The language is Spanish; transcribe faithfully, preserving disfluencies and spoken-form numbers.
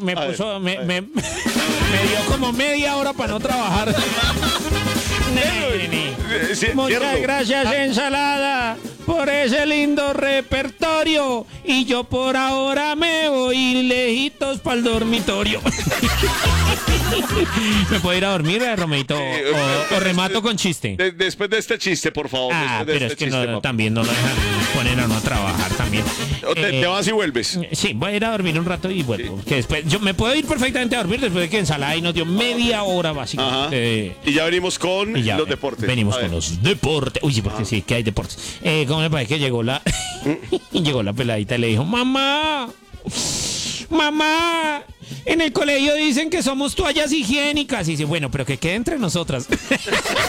me A puso, ver, me, a ver. me, me dio como media hora para no trabajar. Nene. Eh, sí, Muchas cierto. gracias, ensalada, por ese lindo repertorio. Y yo por ahora me voy lejitos para el dormitorio. ¿Me puedo ir a dormir, eh, Romeito? Eh, O, o remato con chiste. De- después de este chiste, por favor. Ah, después de pero este es que chiste, no, papi. también no lo dejan poner a uno a trabajar también. O te, Eh, te vas y vuelves. Sí, voy a ir a dormir un rato y vuelvo. Que después, yo me puedo ir perfectamente a dormir después de que ensalada y nos dio media hora Ajá. básicamente. Y ya venimos con Y ya, los deportes. Venimos A con ver. los deportes. Uy, sí, porque sí, que hay deportes. Eh, ¿Cómo me parece que llegó la y llegó la peladita y le dijo, mamá, mamá, en el colegio dicen que somos toallas higiénicas? Y dice, bueno, pero que quede entre nosotras.